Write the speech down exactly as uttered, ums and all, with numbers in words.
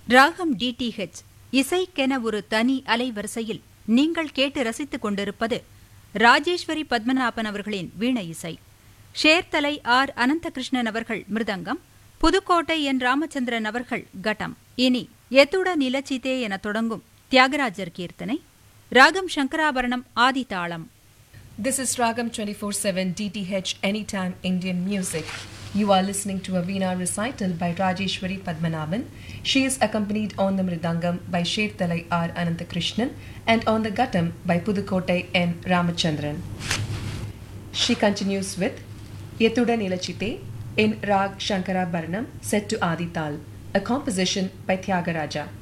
ராகம் டிடிஹெச் இசைக்கென ஒரு தனி அலைவரிசையில் நீங்கள் கேட்டு ரசித்துக் கொண்டிருப்பது ராஜேஸ்வரி பத்மநாபன் அவர்களின் வீணை இசை. ஷேர்தலை ஆர் அனந்தகிருஷ்ணன் அவர்கள் மிருதங்கம், புதுக்கோட்டை என் ராமச்சந்திரன் அவர்கள் கட்டம். இனி எத்துட நிலச்சிதே என தொடங்கும் தியாகராஜர் கீர்த்தனை. ராகம் சங்கராபரணம் ஆதி தாளம். This is Ragam twenty-four seven D T H Anytime Indian Music. You are listening to a Veena recital by Rajeshwari Padmanabhan. She is accompanied on the Mridangam by Shethalai R. Ananthakrishnan and on the Gattam by Pudukottai N. Ramachandran. She continues with Yethuda Nilachite in Rag Shankara Bharanam set to Adi Tal, a composition by Tyagaraja.